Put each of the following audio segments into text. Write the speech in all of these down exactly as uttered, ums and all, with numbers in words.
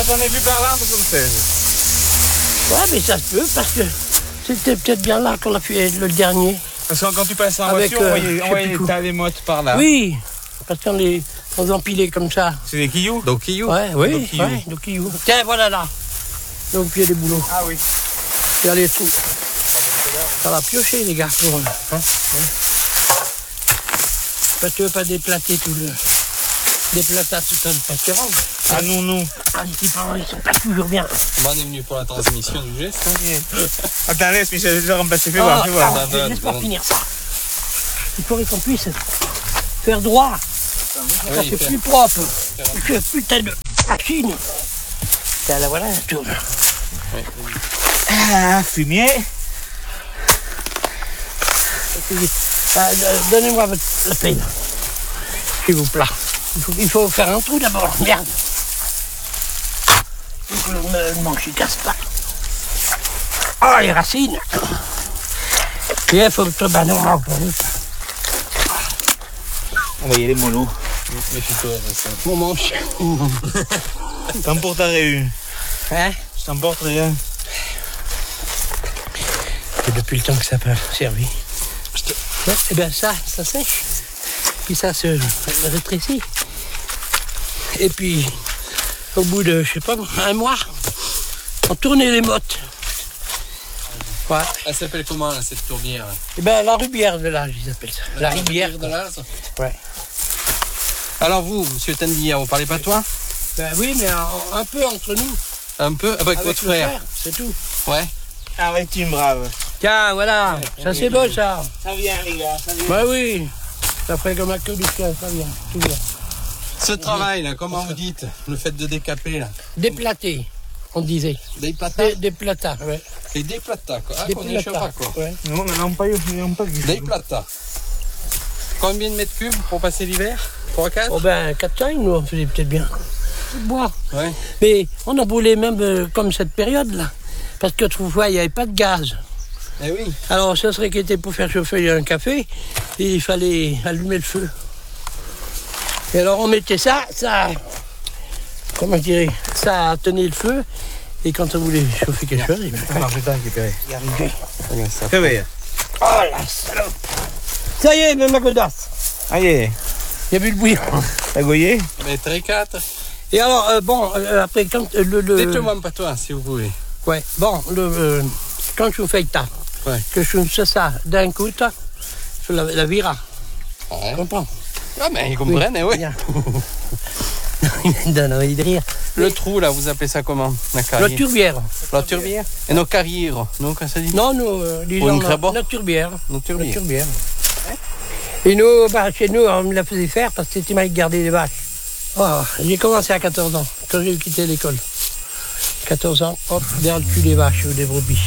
j'en ai vu par là en soixante-seize. Ouais, mais ça se peut, parce que c'était peut-être bien là qu'on a fait le dernier. Parce que quand tu passes en Avec, voiture, euh, on voyait, je on sais voyait plus des où. tas des mottes par là. Oui, parce qu'on les, on les empilait comme ça. C'est des quilloux. Donc Quillou. Ouais, oui, Donc, Quillou. ouais, donc Quillou. Tiens, voilà là. Donc il y a des boulots. Ah oui. Et allez, tout. Ça va piocher, les gars. Pour, hein, hein. Parce que tu veux pas déplater tout le... Déplater tout le pâturage. Ah non, non. Ah, les petits parents, ils sont pas toujours bien. Bon, on est venu pour la transmission du geste. Hein. Attends, laisse, Michel, je vais remplacer. Fais voir, Ah, fais voir. ah, Ça va, laisse-moi ça va. finir ça. Il faudrait qu'on puisse faire droit. Ça Oui, c'est faire- plus propre. Que putain de machine. Là, là, voilà, la tourne. Ouais. Ah, fumier. Euh, Donnez-moi votre, la pelle. S'il vous plaît. Il faut, il faut faire un trou d'abord. Merde. Il faut que le, le manche ne casse pas. Oh, les racines. Et il faut que ben non, non, pas vite. On va y aller mollo. Méfie-toi de ça. Mon manche. T'emporterais une. Hein? Je t'emporterai un. C'est depuis le temps que ça peut servir. Ouais, et bien ça, ça sèche. Puis ça se rétrécit. Et puis, au bout de, je sais pas, un mois, on tournait les mottes. Ouais. Elle s'appelle comment là, cette tourbière là? Et ben la rubière de l'âge, ils appellent ça. La rivière. de l'Az. Ouais. Alors vous, monsieur Tendillard, vous parlez pas toi? Ben oui, mais un, un peu entre nous. Un peu avec, Avec votre le frère. frère, c'est tout. Ouais. Ah ouais, tu me brave. Tiens, voilà, ça c'est beau ça. Ça vient, les gars, ça vient. Ben oui, ça ferait comme un queue du chien, ça vient, tout vient. Ce travail là, comment vous dites? Le fait de décaper là? Déplaté, on disait. Des plata? Des, des plata, ouais. Et des plata quoi. Ah, Des qu'on n'y échappe pas plata, quoi. ouais. Non, mais non, pas, non, pas Des plata. Combien de mètres cubes pour passer l'hiver? trois, quatre? Oh ben, quatre cinq, nous, on faisait peut-être bien. Tout bois. Ouais. Mais on en brûlait même euh, comme cette période-là. Parce qu'autrefois, il n'y avait pas de gaz. Eh oui. Alors, ça serait qu'il était pour faire chauffer un café, et il fallait allumer le feu. Et alors, on mettait ça, ça... Comment je dirais? Ça tenait le feu, et quand on voulait chauffer quelque chose, il Alors, je vais t'en récupérer. y arrivait. Regarde ça. Réveille. Oh la salope! Ça y est, même la godasse. Allez, Il y a vu le bouillon. t'as goyé? Mètre et quatre. Et alors, euh, bon, euh, après, quand euh, le... le... Dites-moi pas toi, si vous pouvez. Ouais, bon, le, euh, quand je fais ça, Ouais. que je fais ça d'un coup, ça, je la, la vira. Ouais. Tu comprends? Ah mais ils comprennent, eh oui. Bien. Il me donne envie de rire. Le trou là, vous appelez ça comment? La La carrière. turbière. La turbière. Et nos carrières, non, quand ça dit? Non, nous, euh, disons, Ou une la, crêpe. la turbière. Nos La turbières. turbière. Et nous, bah, chez nous, on me la faisait faire parce que c'était mal de garder les vaches. Oh, j'ai commencé à quatorze ans, quand j'ai quitté l'école. quatorze ans, hop, derrière le cul des vaches ou des brebis.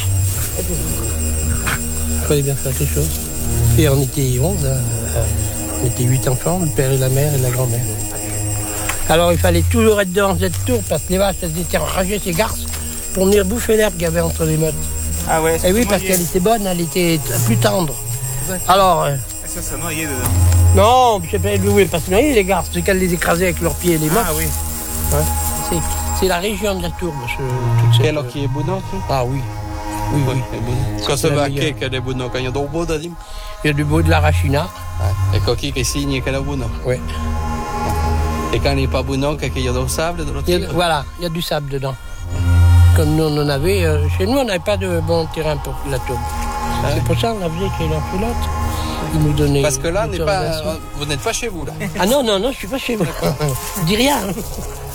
Il fallait bien faire quelque chose. Et on était onze, hein, euh, on était huit enfants, le père et la mère et la grand-mère. Alors il fallait toujours être dans cette tour parce que les vaches, elles étaient enragées, ces garces, pour venir bouffer l'herbe qu'il y avait entre les mottes. Ah ouais, Et oui, parce qu'elle était bonne, elle était plus tendre. Alors, euh, Ça, ça noyait dedans. non, je sais pas louer parce que les garces, c'est qu'elles les écrasaient avec leurs pieds et les mottes. Ah oui. Ouais. C'est, c'est la région de la tour, ce, toute cette... Et alors qui est boudon, tu? Ah oui, oui, oui. Quand C'est ça la va meilleure. che è buono, quand il y a d'autres boudons, dis. Il y a du beau de l'arachina. Et quand qui est signe qu'elle est buono. Ouais. Et quand il n'est pas buono, qu'il y a du sable de l'autre Il y a- côté. voilà, il y a du sable dedans. Comme nous, on en avait, euh, chez nous, on n'avait pas de bon terrain pour la tour. C'est pour ça qu'on la faisait chez la pilote. Ils nous donnaient Parce que là, on n'est pas, l'autorisation. vous n'êtes pas chez vous là. Ah non, non, non, je suis pas chez vous. Je dis rien. hein.